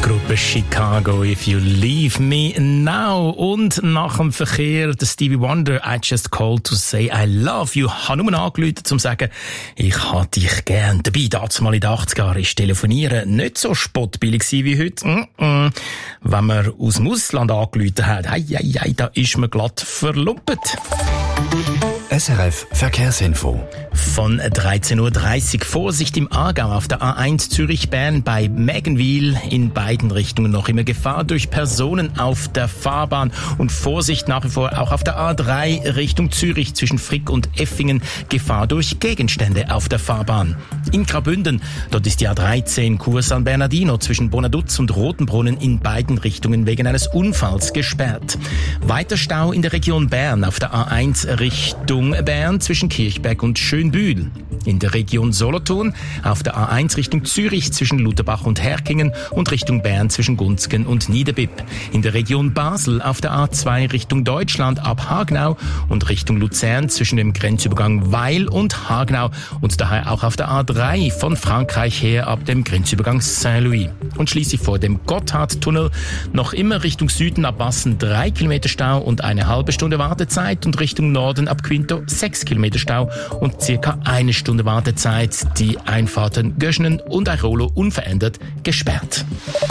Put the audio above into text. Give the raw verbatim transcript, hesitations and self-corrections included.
Gruppe Chicago, If You Leave Me Now. Und nach dem Verkehr der Stevie Wonder, I Just Called to Say I Love You. Ich habe nur angerufen, um zu sagen, ich habe dich gern. Dabei, damals mal in den achtziger Jahren, ist Telefonieren nicht so spottbillig wie heute. Mm-mm. Wenn man aus dem Ausland angerufen hat, hei, hei, hei, da ist man glatt verlumpet. S R F Verkehrsinfo. Von dreizehn Uhr dreißig. Vorsicht im Aargau auf der A eins Zürich-Bern bei Mägenwil. In beiden Richtungen noch immer Gefahr durch Personen auf der Fahrbahn. Und Vorsicht nach wie vor auch auf der A drei Richtung Zürich zwischen Frick und Effingen. Gefahr durch Gegenstände auf der Fahrbahn. In Graubünden, dort ist die A dreizehn Kurs San Bernardino zwischen Bonaduz und Rotenbrunnen in beiden Richtungen wegen eines Unfalls gesperrt. Weiter Stau in der Region Bern auf der A eins Richtung Bern zwischen Kirchberg und Schönbühl. In der Region Solothurn auf der A eins Richtung Zürich zwischen Lutherbach und Herkingen und Richtung Bern zwischen Gunzgen und Niederbipp. In der Region Basel auf der A zwei Richtung Deutschland ab Hagenau und Richtung Luzern zwischen dem Grenzübergang Weil und Hagenau und daher auch auf der A drei von Frankreich her ab dem Grenzübergang Saint-Louis. Und schließlich vor dem Gotthardtunnel noch immer Richtung Süden ab Bassen drei Kilometer Stau und eine halbe Stunde Wartezeit und Richtung Norden ab Quinto sechs Kilometer Stau und circa eine Stunde Wartezeit. Die Einfahrten Göschenen und Airolo unverändert gesperrt.